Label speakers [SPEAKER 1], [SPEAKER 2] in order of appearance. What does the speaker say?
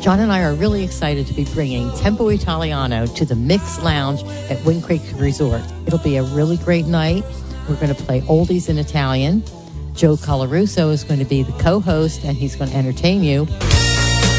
[SPEAKER 1] John and I are really excited to be bringing Tempo Italiano to the Mix Lounge at Wind Creek Resort. It'll be a really great night. We're going to play oldies in Italian. Joe Colarusso is going to be the co-host, and he's going to entertain you.